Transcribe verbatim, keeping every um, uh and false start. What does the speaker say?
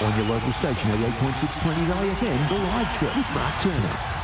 On your local station, eighty-eight point six Plains I F M, The Live Set with Mark Turner.